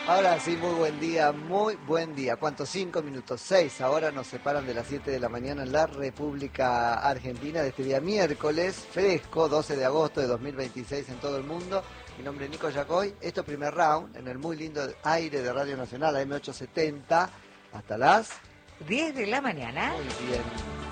Ahora sí, muy buen día, muy buen día. ¿Cuántos? 5 minutos, 6. Ahora nos separan de las 7 de la mañana en la República Argentina de este día miércoles, fresco, 12 de agosto de 2026 en todo el mundo. Mi nombre es Nico Yacoy. Esto es Primer Round, en el muy lindo aire de Radio Nacional, AM870, hasta las 10 de la mañana. Muy bien.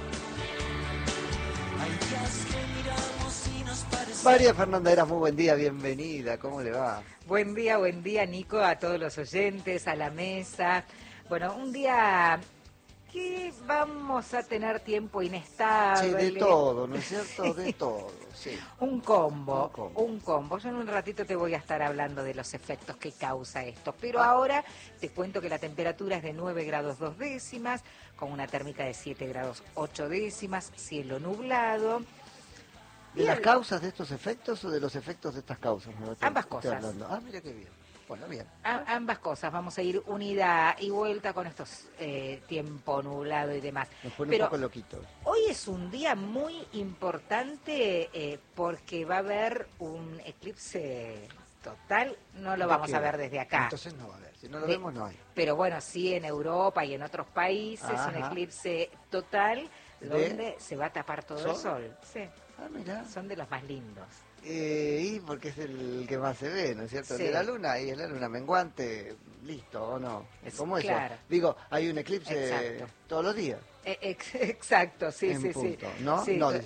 María Fernanda Eras, muy buen día, bienvenida, ¿cómo le va? Buen día, Nico, a todos los oyentes, a la mesa. Bueno, un día que vamos a tener tiempo inestable. Sí, de todo, ¿no es cierto? De todo, sí. Un combo. Yo en un ratito te voy a estar hablando de los efectos que causa esto. Pero ahora te cuento que la temperatura es de 9 grados 2 décimas, con una térmica de 7 grados 8 décimas, cielo nublado. ¿De las causas de estos efectos o de los efectos de estas causas? Ambas cosas. Ah, mira qué bien. Bueno, bien. Ambas cosas. Vamos a ir unida y vuelta con estos tiempo nublado y demás. Nos pone Pero un poco loquitos. hoy es un día muy importante porque va a haber un eclipse total. No lo vamos a ver desde acá. Entonces no va a haber. Si no lo vemos, no hay. Pero bueno, sí en Europa y en otros países, un eclipse total donde se va a tapar todo el sol. Sí. Ah, mira. Son de los más lindos. Y porque es el que más se ve, ¿no es cierto? Sí. El de la luna, y es la luna menguante, listo, ¿o no? ¿Cómo es claro. Eso? Digo, hay un eclipse todos los días. Exacto, sí. ¿No? Sí. No,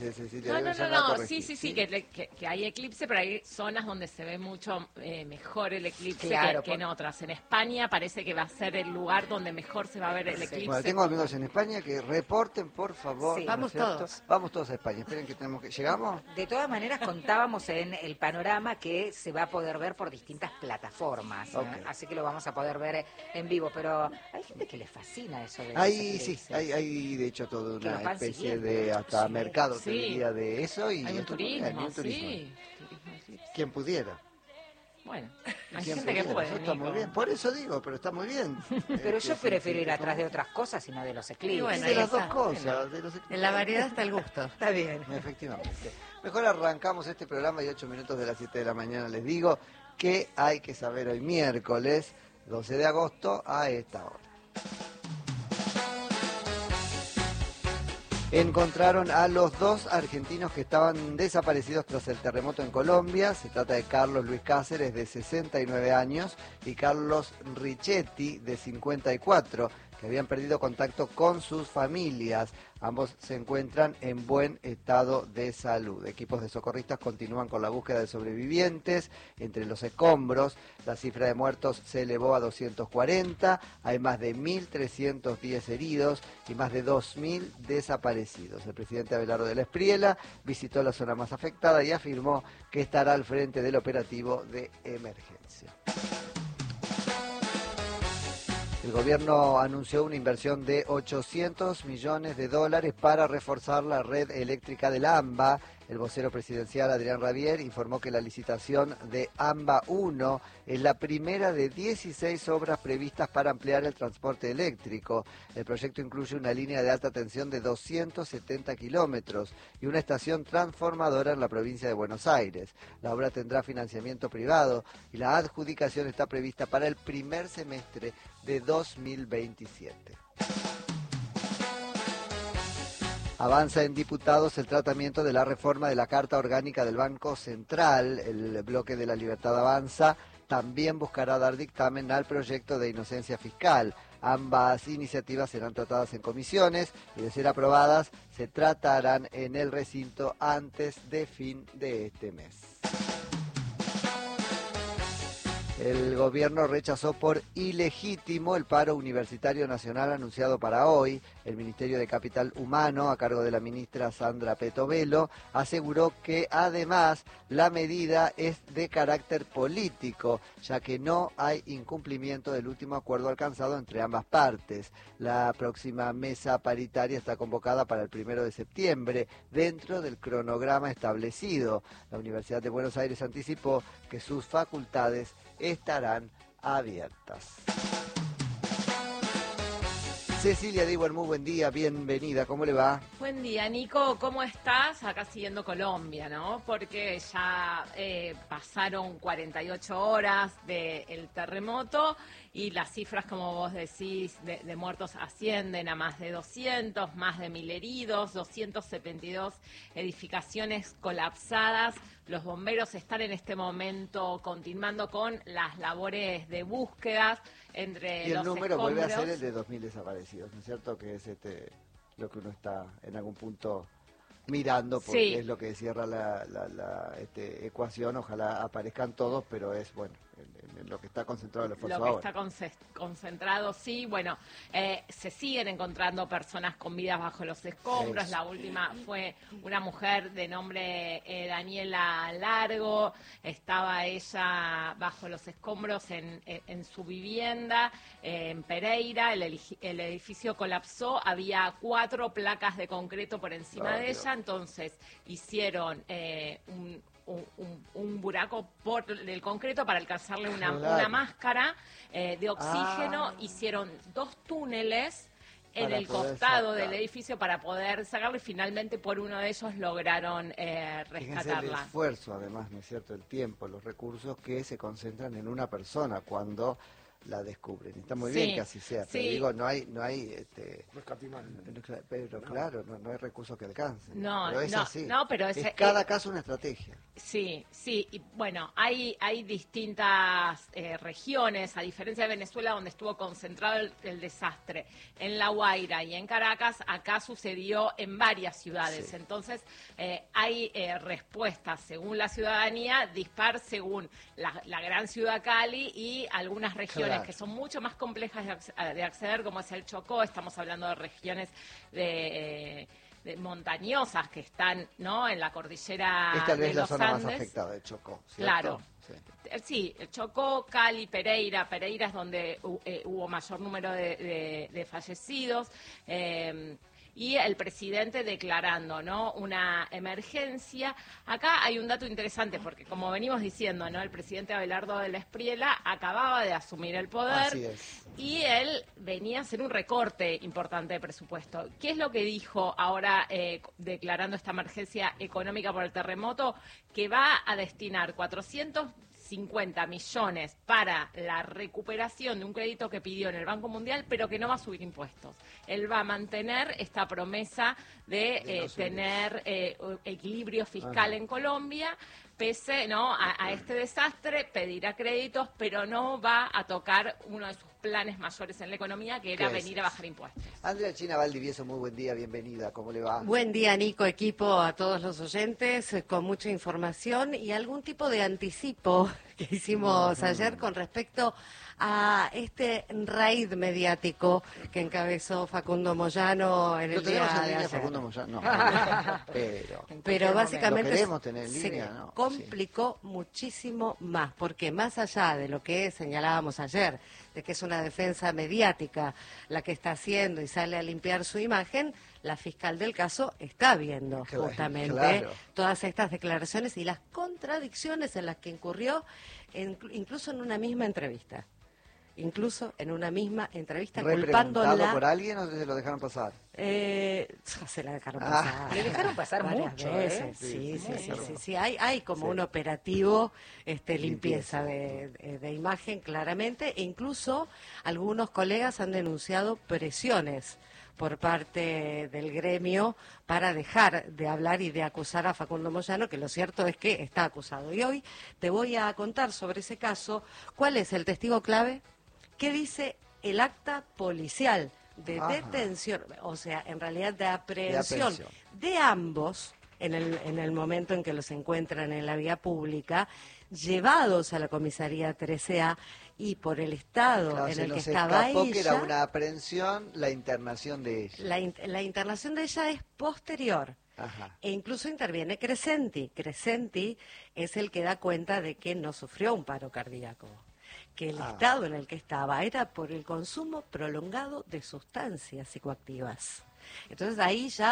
sí, que hay eclipse, pero hay zonas donde se ve mucho mejor el eclipse que en otras. En España parece que va a ser el lugar donde mejor se va a ver el eclipse. Bueno, tengo amigos en España que reporten, por favor. Sí. Vamos todos. Vamos todos a España. Esperen que ¿llegamos? De todas maneras, contábamos en el panorama que se va a poder ver por distintas plataformas. Okay. Así que lo vamos a poder ver en vivo. Pero hay gente que le fascina eso de hay de hecho toda una especie de hasta mercado, te diría, de eso. Y hay un turismo, sí. Quien pudiera. Bueno, hay gente que puede. Eso está muy bien. Por eso digo, pero está muy bien. Pero yo prefiero ir atrás de otras cosas y no de los eclipses. Bueno, de las dos cosas. En la variedad está el gusto. Está bien. Efectivamente. Mejor arrancamos este programa y 8 minutos de las 7 de la mañana les digo que hay que saber hoy miércoles 12 de agosto a esta hora. Encontraron a los dos argentinos que estaban desaparecidos tras el terremoto en Colombia. Se trata de Carlos Luis Cáceres, de 69 años, y Carlos Richetti, de 54, que habían perdido contacto con sus familias. Ambos se encuentran en buen estado de salud. Equipos de socorristas continúan con la búsqueda de sobrevivientes entre los escombros. La cifra de muertos se elevó a 240. Hay más de 1.310 heridos y más de 2.000 desaparecidos. El presidente Abelardo de la Espriella visitó la zona más afectada y afirmó que estará al frente del operativo de emergencia. El gobierno anunció una inversión de $800 millones para reforzar la red eléctrica del AMBA. El vocero presidencial Adrián Rabier informó que la licitación de AMBA 1 es la primera de 16 obras previstas para ampliar el transporte eléctrico. El proyecto incluye una línea de alta tensión de 270 kilómetros y una estación transformadora en la provincia de Buenos Aires. La obra tendrá financiamiento privado y la adjudicación está prevista para el primer semestre de 2027. Avanza en diputados el tratamiento de la reforma de la Carta Orgánica del Banco Central. El bloque de la Libertad Avanza también buscará dar dictamen al proyecto de inocencia fiscal. Ambas iniciativas serán tratadas en comisiones y, de ser aprobadas, se tratarán en el recinto antes de fin de este mes. El gobierno rechazó por ilegítimo el paro universitario nacional anunciado para hoy. El Ministerio de Capital Humano, a cargo de la ministra Sandra Petovelo, aseguró que además la medida es de carácter político, ya que no hay incumplimiento del último acuerdo alcanzado entre ambas partes. La próxima mesa paritaria está convocada para el 1 de septiembre, dentro del cronograma establecido. La Universidad de Buenos Aires anticipó que sus facultades estarán abiertas. Cecilia Diwer, muy buen día, bienvenida, ¿cómo le va? Buen día, Nico, ¿cómo estás? Acá siguiendo Colombia, ¿no? Porque ya pasaron 48 horas del terremoto y las cifras, como vos decís, de muertos ascienden a más de 200, más de 1.000 heridos, 272 edificaciones colapsadas. Los bomberos están en este momento continuando con las labores de búsqueda entre los escombros. Y el número vuelve a ser el de 2.000 desaparecidos, ¿no es cierto? Que es lo que uno está en algún punto mirando, porque es lo que cierra la ecuación. Ojalá aparezcan todos, pero es, bueno, en lo que está concentrado el esfuerzo ahora. Lo que está concentrado, sí. Bueno, se siguen encontrando personas con vidas bajo los escombros. La última fue una mujer de nombre Daniela Largo. Estaba ella bajo los escombros en su vivienda en Pereira. El edificio colapsó. Había 4 placas de concreto por encima de ella. Entonces hicieron un buraco del concreto para alcanzarle una máscara de oxígeno. Hicieron 2 túneles en el costado del edificio para poder sacarlo y finalmente por uno de ellos lograron rescatarla. Fíjense el esfuerzo, además, ¿no es cierto? El tiempo, los recursos que se concentran en una persona cuando la descubren. Está muy bien que así sea, pero digo, no hay no pero claro, no hay recursos que alcancen. Pero es así. Pero es cada caso una estrategia. Sí, y bueno, hay distintas regiones, a diferencia de Venezuela, donde estuvo concentrado el desastre. En La Guaira y en Caracas, acá sucedió en varias ciudades. Entonces, hay respuestas según la ciudadanía, dispar según la gran ciudad Cali y algunas regiones que son mucho más complejas de acceder, como es el Chocó. Estamos hablando de regiones de montañosas que están, ¿no?, en la cordillera de los Andes. Esta es la zona más afectada de Chocó, ¿cierto? Claro. Sí, el Chocó, Cali, Pereira. Pereira es donde hubo mayor número de fallecidos. Y el presidente declarando, ¿no?, una emergencia. Acá hay un dato interesante, porque como venimos diciendo, ¿no?, el presidente Abelardo de la Espriella acababa de asumir el poder. Así es. Y él venía a hacer un recorte importante de presupuesto. ¿Qué es lo que dijo ahora declarando esta emergencia económica por el terremoto? Que va a destinar 450 millones para la recuperación de un crédito que pidió en el Banco Mundial, pero que no va a subir impuestos. Él va a mantener esta promesa de tener equilibrio fiscal en Colombia, pese, ¿no?, a este desastre. Pedirá créditos, pero no va a tocar uno de sus planes mayores en la economía, que era venir a bajar impuestos. Andrea China Valdivieso, muy buen día, bienvenida, ¿cómo le va? Buen día, Nico, equipo, a todos los oyentes, con mucha información y algún tipo de anticipo que hicimos ayer con respecto a este raid mediático que encabezó Facundo Moyano en el día de ayer. Facundo Moyano? Pero básicamente se complicó muchísimo más, porque más allá de lo que señalábamos ayer, de que es una defensa mediática la que está haciendo y sale a limpiar su imagen, la fiscal del caso está viendo justamente todas estas declaraciones y las contradicciones en las que incurrió, incluso en una misma entrevista. Culpándola. ¿Por alguien o se lo dejaron pasar? Se la dejaron pasar. Le dejaron pasar mucho, veces. Sí. Hay como un operativo limpieza de imagen, claramente, e incluso algunos colegas han denunciado presiones por parte del gremio para dejar de hablar y de acusar a Facundo Moyano, que lo cierto es que está acusado. Y hoy te voy a contar sobre ese caso, cuál es el testigo clave, qué dice el acta policial de detención, o sea, en realidad de aprehensión de ambos en el momento en que los encuentran en la vía pública, llevados a la comisaría 13A, y por el estado en el que estaba ella, que era una aprehensión, la internación de ella. La internación de ella es posterior. E incluso interviene Crescenti. Crescenti es el que da cuenta de que no sufrió un paro cardíaco, que el estado en el que estaba era por el consumo prolongado de sustancias psicoactivas. Entonces ahí ya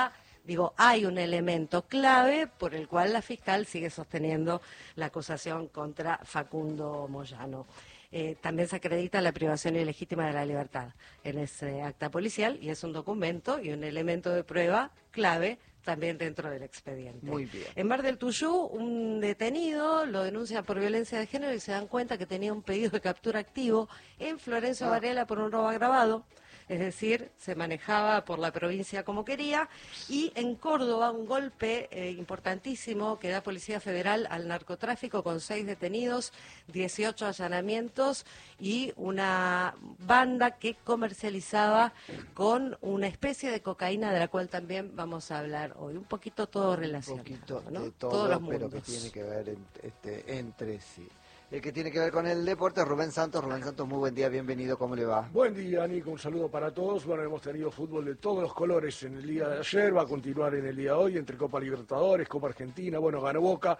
Digo, hay un elemento clave por el cual la fiscal sigue sosteniendo la acusación contra Facundo Moyano. También se acredita la privación ilegítima de la libertad en ese acta policial y es un documento y un elemento de prueba clave también dentro del expediente. Muy bien. En Mar del Tuyú, un detenido lo denuncia por violencia de género y se dan cuenta que tenía un pedido de captura activo en Florencio Varela por un robo agravado. Es decir, se manejaba por la provincia como quería, y en Córdoba un golpe importantísimo que da Policía Federal al narcotráfico con 6 detenidos, 18 allanamientos y una banda que comercializaba con una especie de cocaína de la cual también vamos a hablar hoy. Un poquito todo relacionado, Un poquito ¿no? de Todos los todo, pero que mundos. tiene que ver entre sí. El que tiene que ver con el deporte, Rubén Santos. Rubén Santos, muy buen día, bienvenido, ¿cómo le va? Buen día, Nico, un saludo para todos. Bueno, hemos tenido fútbol de todos los colores en el día de ayer, va a continuar en el día de hoy, entre Copa Libertadores, Copa Argentina, bueno, ganó Boca.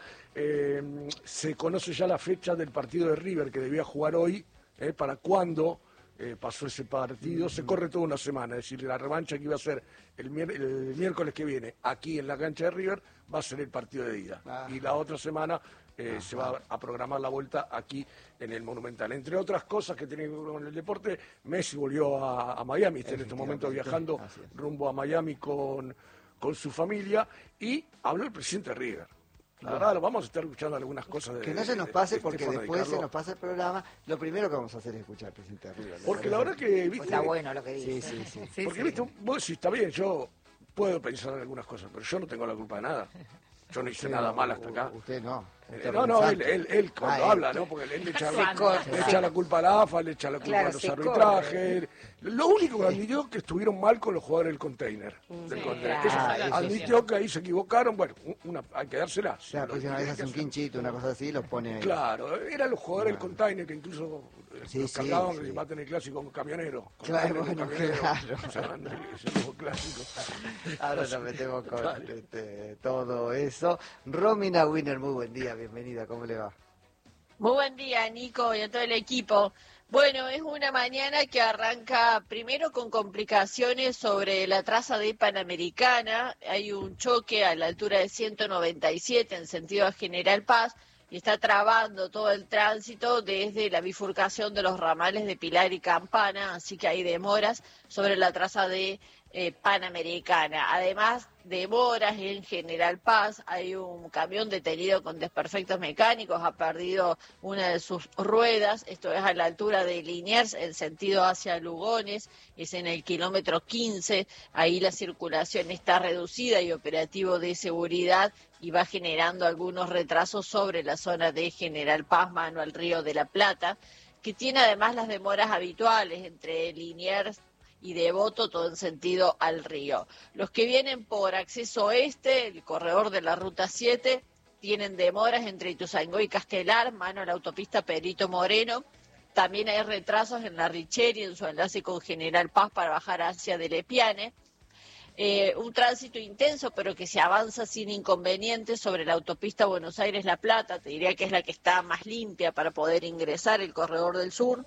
Se conoce ya la fecha del partido de River que debía jugar hoy, para cuándo pasó ese partido. Se corre toda una semana, es decir, la revancha que iba a ser el miércoles que viene aquí en la cancha de River va a ser el partido de ida. Y la otra semana se va a programar la vuelta aquí en el Monumental. Entre otras cosas que tienen que ver con el deporte, Messi volvió a Miami, está en este momento viajando rumbo a Miami con su familia, y habló el presidente de River. La verdad, vamos a estar escuchando algunas cosas. Que no se nos pase, porque después se nos pasa el programa. Lo primero que vamos a hacer es escuchar al presidente de River. Porque la verdad que, viste... Está bueno lo que dice. Sí. Porque, viste, vos sí, está bien, yo puedo pensar en algunas cosas, pero yo no tengo la culpa de nada. Yo no hice nada mal hasta acá. Usted no. No, él cuando habla, ¿no? Porque él le echa la culpa a la AFA, le echa la culpa a los arbitrajes. Lo único que admitió es que estuvieron mal con los jugadores del container. Admitió que ahí se equivocaron. Bueno, hay que dársela. La próxima vez hace un quinchito, una cosa así, los pone ahí. Claro, eran los jugadores del container que incluso los cargaban que se maten el clásico con camionero. Claro, bueno, claro. Ese nuevo clásico. Ahora nos metemos con todo eso. Romina Winner, muy buen día, bienvenida, ¿cómo le va? Muy buen día, Nico, y a todo el equipo. Bueno, es una mañana que arranca primero con complicaciones sobre la traza de Panamericana. Hay un choque a la altura de 197 en sentido a General Paz y está trabando todo el tránsito desde la bifurcación de los ramales de Pilar y Campana, así que hay demoras sobre la traza de Panamericana. Además, demoras en General Paz, hay un camión detenido con desperfectos mecánicos, ha perdido una de sus ruedas, esto es a la altura de Liniers, en sentido hacia Lugones, es en el kilómetro 15, ahí la circulación está reducida y operativo de seguridad y va generando algunos retrasos sobre la zona de General Paz, mano al Río de la Plata, que tiene además las demoras habituales entre Liniers y Devoto, todo en sentido al río. Los que vienen por acceso oeste, el corredor de la Ruta 7, tienen demoras entre Ituzaingó y Castelar, mano a la autopista Perito Moreno. También hay retrasos en la Richeri, en su enlace con General Paz para bajar hacia Delepiane. Un tránsito intenso, pero que se avanza sin inconvenientes sobre la autopista Buenos Aires-La Plata. Te diría que es la que está más limpia para poder ingresar, el corredor del sur.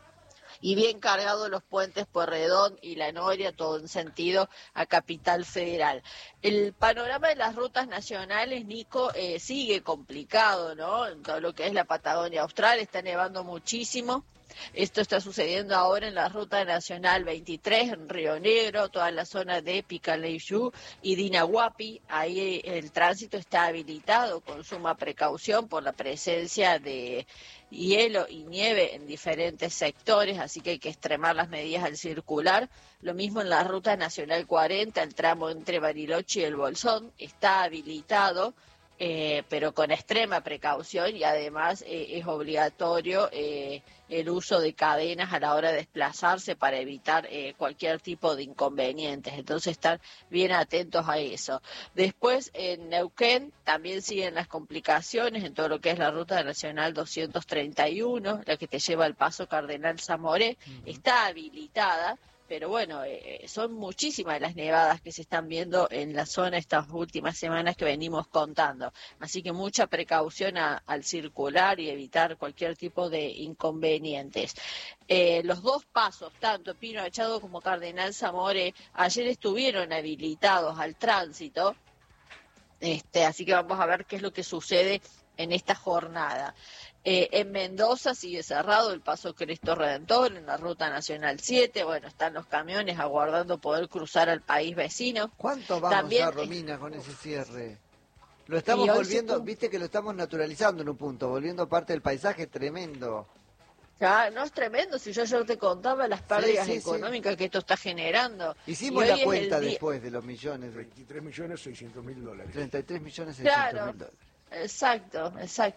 Y bien cargados los puentes Pueyrredón y La Noria, todo en sentido a Capital Federal. El panorama de las rutas nacionales, Nico, sigue complicado, ¿no? En todo lo que es la Patagonia Austral, está nevando muchísimo. Esto está sucediendo ahora en la Ruta Nacional 23, en Río Negro, toda la zona de Picalayú y Dinahuapi. Ahí el tránsito está habilitado con suma precaución por la presencia de hielo y nieve en diferentes sectores, así que hay que extremar las medidas al circular. Lo mismo en la Ruta Nacional 40, el tramo entre Bariloche y El Bolsón, está habilitado, pero con extrema precaución, y además es obligatorio el uso de cadenas a la hora de desplazarse para evitar cualquier tipo de inconvenientes. Entonces, estar bien atentos a eso. Después, en Neuquén también siguen las complicaciones en todo lo que es la Ruta Nacional 231, la que te lleva al Paso Cardenal Zamoré. Está habilitada, pero bueno, son muchísimas las nevadas que se están viendo en la zona estas últimas semanas que venimos contando. Así que mucha precaución al circular y evitar cualquier tipo de inconvenientes. Los dos pasos, tanto Pino Machado como Cardenal Zamore, ayer estuvieron habilitados al tránsito, así que vamos a ver qué es lo que sucede en esta jornada. En Mendoza sigue cerrado el paso Cristo Redentor en la Ruta Nacional 7. Bueno, están los camiones aguardando poder cruzar al país vecino. ¿Cuánto vamos También, Romina, con ese cierre? Lo estamos volviendo, viste que lo estamos naturalizando en un punto, volviendo parte del paisaje tremendo. Ah, no es tremendo, si yo te contaba las pérdidas económicas que esto está generando. Hicimos la cuenta después de los millones. 23.600.000 dólares. 33.600.000 dólares. Exacto.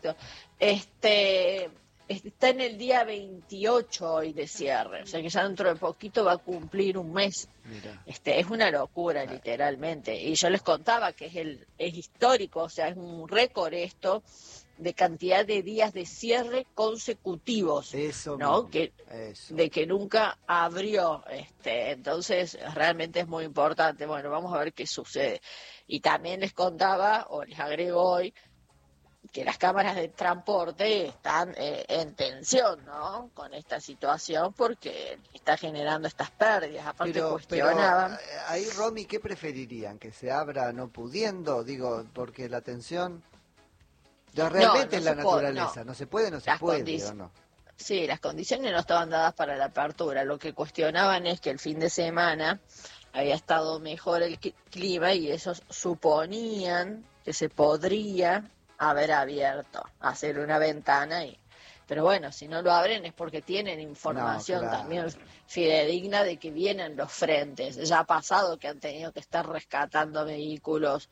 Está en el día 28 hoy de cierre, o sea que ya dentro de poquito va a cumplir un mes. Mira. Es una locura, literalmente. Y yo les contaba que es histórico, o sea, es un récord esto de cantidad de días de cierre consecutivos, eso ¿no? Eso. De que nunca abrió, entonces realmente es muy importante. Bueno, vamos a ver qué sucede. Y también les contaba, o les agrego hoy, que las cámaras de transporte están en tensión, ¿no? Con esta situación porque está generando estas pérdidas. Aparte cuestionaban. Pero ahí, Romy, ¿qué preferirían? ¿Que se abra no pudiendo? Digo, porque la tensión ya realmente es la naturaleza. No se puede, no se puede, ¿o no? Sí, las condiciones no estaban dadas para la apertura. Lo que cuestionaban es que el fin de semana había estado mejor el clima y ellos suponían que se podría haber abierto, hacer una ventana pero bueno, si no lo abren es porque tienen información también fidedigna de que vienen los frentes. Ya ha pasado que han tenido que estar rescatando vehículos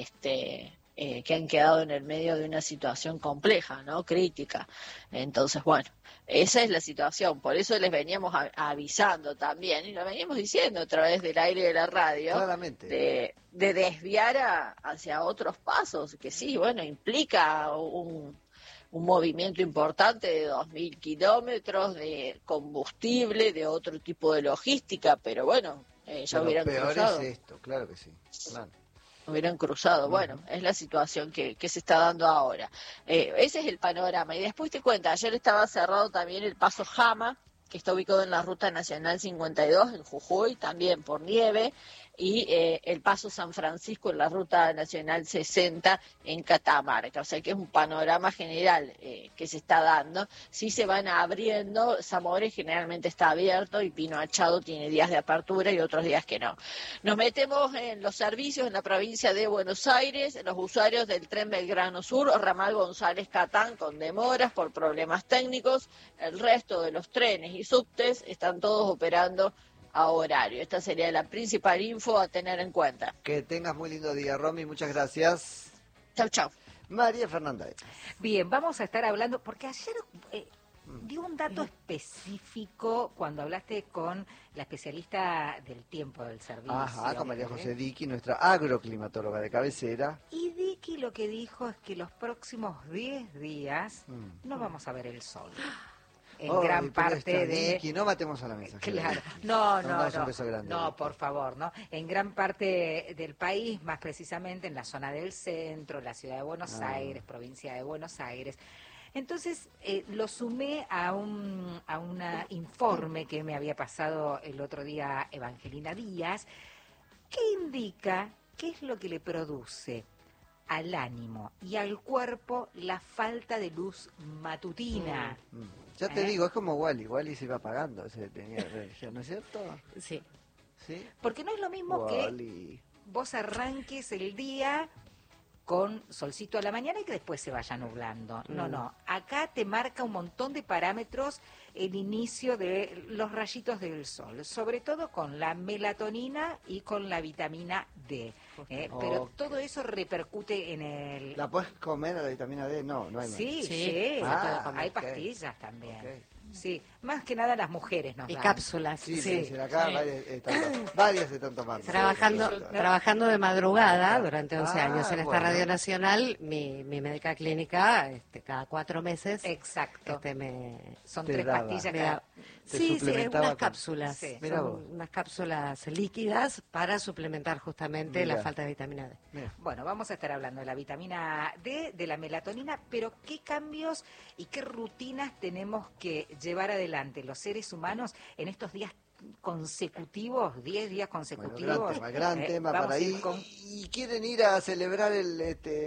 que han quedado en el medio de una situación compleja, ¿no? Crítica. Entonces, bueno, esa es la situación. Por eso les veníamos avisando también, y lo veníamos diciendo a través del aire de la radio, claramente, de desviar hacia otros pasos, que sí, bueno, implica un movimiento importante de 2.000 kilómetros, de combustible, de otro tipo de logística, pero bueno, ya hubieran cruzado. Peor es esto, claro que sí, claro. Hubieran cruzado. Bueno, es la situación que se está dando ahora. Ese es el panorama. Y después te cuenta, ayer estaba cerrado también el paso Jama, que está ubicado en la Ruta Nacional 52, en Jujuy, también por nieve, y el paso San Francisco en la Ruta Nacional 60 en Catamarca. O sea que es un panorama general que se está dando. Sí se van abriendo, Zamore generalmente está abierto y Pino Machado tiene días de apertura y otros días que no. Nos metemos en los servicios en la provincia de Buenos Aires. Los usuarios del tren Belgrano Sur, ramal González Catán, con demoras por problemas técnicos. El resto de los trenes y subtes están todos operando a horario. Esta sería la principal info a tener en cuenta. Que tengas muy lindo día, Romy. Muchas gracias. Chau, chau. María Fernanda. Bien, vamos a estar hablando, porque ayer dio un dato específico cuando hablaste con la especialista del tiempo del servicio. Ajá, con María José Diqui, nuestra agroclimatóloga de cabecera. Y Diqui lo que dijo es que los próximos 10 días no vamos a ver el sol. En gran parte de... Vicky, no matemos a la mesa. Claro, no, por favor, ¿no? En gran parte del país, más precisamente en la zona del centro, la ciudad de Buenos Aires, provincia de Buenos Aires. Entonces, lo sumé a un informe que me había pasado el otro día Evangelina Díaz, que indica qué es lo que le produce al ánimo y al cuerpo la falta de luz matutina. Ya te digo, es como Wally se iba apagando, ¿no es cierto? Sí. ¿Sí? Porque no es lo mismo que vos arranques el día con solcito a la mañana y que después se vaya nublando. No. Acá te marca un montón de parámetros el inicio de los rayitos del sol, sobre todo con la melatonina y con la vitamina D. Pero todo eso repercute en el... ¿La puedes comer a la vitamina D? No hay más. Sí, hay pastillas también. Sí, más que nada las mujeres nos Y dan. cápsulas, Sí, sí. dicen acá, varias se están tomando. Trabajando de madrugada durante 11 años en esta bueno. Radio Nacional, mi médica clínica, cada 4 meses, Exacto. Son Te 3 daba. pastillas me cada... da- Te Sí, suplementaba unas con- cápsulas. Sí. Mirá Son vos. unas cápsulas líquidas para suplementar justamente Mirá. la falta de vitamina D. Mira. Bueno, vamos a estar hablando de la vitamina D, de la melatonina, pero ¿qué cambios y qué rutinas tenemos que llevar adelante los seres humanos en estos días consecutivos, 10 días consecutivos? Gran tema vamos para a ir ir. con- Y quieren ir a celebrar el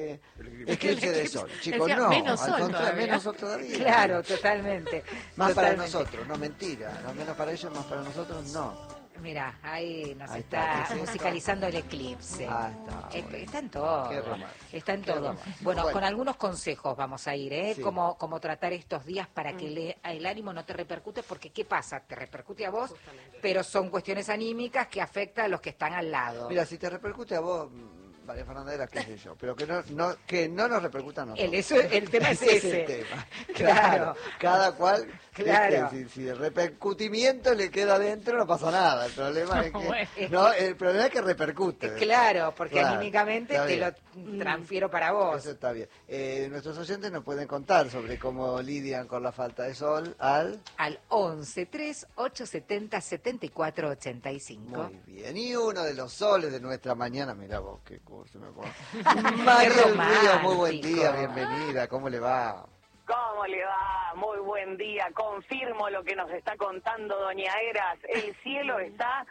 eclipse de sol. Chicos, Decía, no, menos al sol contrario, todavía. menos sol todavía. Claro, totalmente. Más para totalmente. nosotros, no mentira. No menos para ellos, más para nosotros, no. Mira, ahí nos Ahí está, está, musicalizando el eclipse. Ah, está, muy bien. Está en todo. Qué romántico, Está en qué todo. romántico. Bueno, Bueno. con algunos consejos vamos a ir, ¿eh? Sí. Cómo tratar estos días para que el ánimo no te repercute, porque ¿qué pasa? Te repercute a vos, pero son cuestiones anímicas que afectan a los que están al lado. Mira, si te repercute a vos, María Fernanda, qué sé yo, pero que no nos repercuta a nosotros. El tema es Ese ese. el tema. Claro. Cada cual, Claro. si el repercutimiento le queda adentro, no pasa nada. El problema es que, Bueno. no, el problema es que repercute. Claro, porque Claro, anímicamente está te bien. lo transfiero para vos. Eso está bien. Nuestros oyentes nos pueden contar sobre cómo lidian con la falta de sol al... Al 11 3 870 74 85. Muy bien. Y uno de los soles de nuestra mañana, mira vos, qué curso me pongo. María del Río, muy buen día, romántico. bienvenida, ¿cómo le va? ¿Cómo le va? Muy buen día. Confirmo lo que nos está contando Doña Eras. El cielo está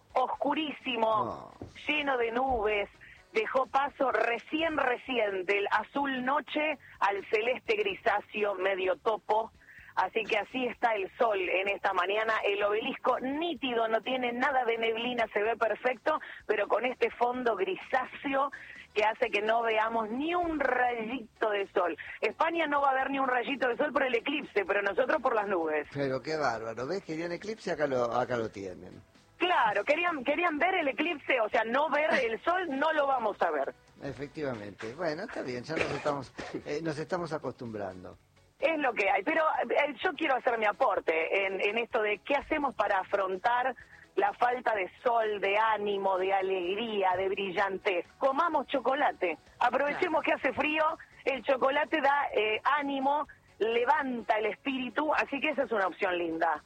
oscurísimo, lleno de nubes. Dejó paso recién del azul noche al celeste grisáceo medio topo. Así que así está el sol en esta mañana. El obelisco nítido, no tiene nada de neblina, se ve perfecto, pero con este fondo grisáceo que hace que no veamos ni un rayito de sol. España no va a ver ni un rayito de sol por el eclipse, pero nosotros por las nubes. Pero qué bárbaro, ¿ves? Querían eclipse, acá lo tienen. Claro, querían ver el eclipse, o sea, no ver el sol, no lo vamos a ver. Efectivamente. Bueno, está bien, ya nos estamos acostumbrando. Es lo que hay, pero yo quiero hacer mi aporte en esto de qué hacemos para afrontar la falta de sol, de ánimo, de alegría, de brillantez. Comamos chocolate, aprovechemos que hace frío, el chocolate da ánimo, levanta el espíritu, así que esa es una opción linda.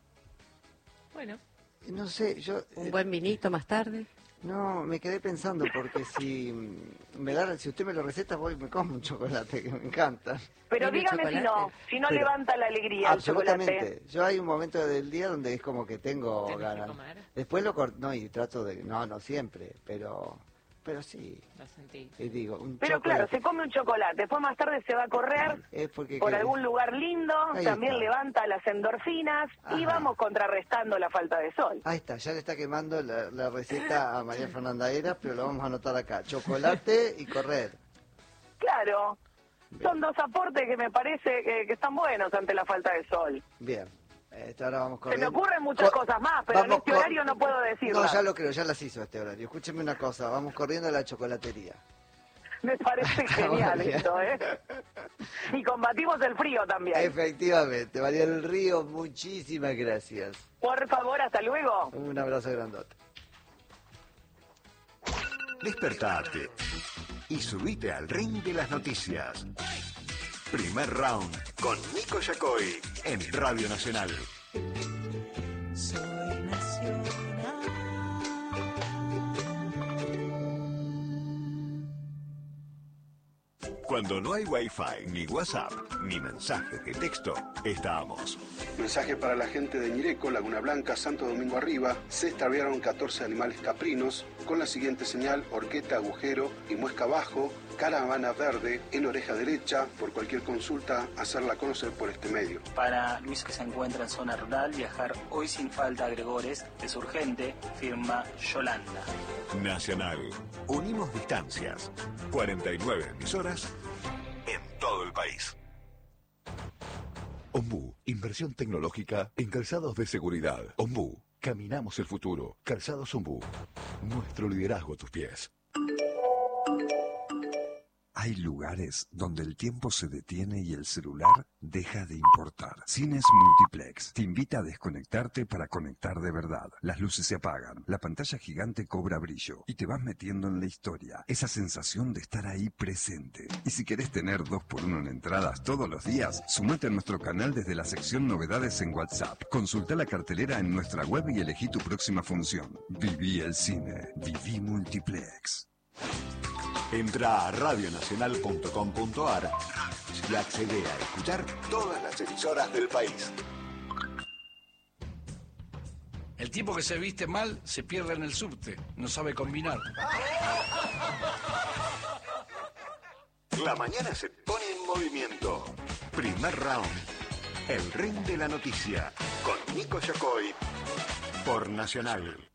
Bueno. No sé, yo... Un buen vinito más tarde. No, me quedé pensando porque si usted me lo receta, voy y me como un chocolate, que me encanta. Pero ¿Tiene dígame chocolate? si no Pero- levanta la alegría el chocolate. Absolutamente. Yo hay un momento del día donde es como que tengo Tenés que ganas. comer. Después no, y trato de... No siempre, pero sí. Lo sentí. Y digo, un Pero chocolate. claro, se come un chocolate, después más tarde se va a correr Es porque por algún lugar lindo, Ahí también está. levanta las endorfinas y Ajá. vamos contrarrestando la falta de sol. Ahí está, ya le está quemando la receta a María Fernanda Eras, pero lo vamos a anotar acá. Chocolate y correr. Claro, son dos aportes que me parece que están buenos ante la falta de sol. Bien. Ahora vamos Se corriendo. me ocurren muchas cosas más, pero en Vamos este horario no puedo decirlas. No, ya lo creo, ya las hizo este horario. Escúcheme una cosa, vamos corriendo a la chocolatería. Me parece genial bien. esto, ¿eh? Y combatimos el frío también. Efectivamente, María del Río, muchísimas gracias. Por favor, hasta luego. Un abrazo grandote. Despertate y subite al ring de las noticias. Primer round con Nico Yacoy en Radio Nacional. Soy nacional. Cuando no hay Wi-Fi, ni WhatsApp, ni mensajes de texto, estamos. Mensaje para la gente de Ñireco, Laguna Blanca, Santo Domingo Arriba. Se extraviaron 14 animales caprinos con la siguiente señal: horqueta, agujero y muesca abajo, caravana verde en oreja derecha. Por cualquier consulta, hacerla conocer por este medio. Para Luis, que se encuentra en zona rural, viajar hoy sin falta a Gregores es urgente, firma Yolanda. Nacional. Unimos distancias. 49 emisoras en todo el país. Ombú, inversión tecnológica en calzados de seguridad. Ombú, caminamos el futuro. Calzados Ombú, nuestro liderazgo a tus pies. Hay lugares donde el tiempo se detiene y el celular deja de importar. Cines Multiplex te invita a desconectarte para conectar de verdad. Las luces se apagan, la pantalla gigante cobra brillo y te vas metiendo en la historia. Esa sensación de estar ahí presente. Y si querés tener 2x1 en entradas todos los días, sumate a nuestro canal desde la sección novedades en WhatsApp. Consulta la cartelera en nuestra web y elegí tu próxima función. Viví el cine. Viví Multiplex. Entra a radionacional.com.ar y accede a escuchar todas las emisoras del país. El tipo que se viste mal se pierde en el subte, no sabe combinar. La mañana se pone en movimiento. Primer round. El ring de la noticia. Con Nico Yacoy. Por Nacional.